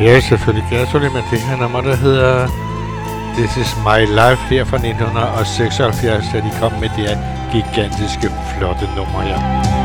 Ja, selvfølgelig Gasoline, men det her nummer, der hedder This Is My Life her fra 1976, da de kom med det her gigantiske, flotte nummer her.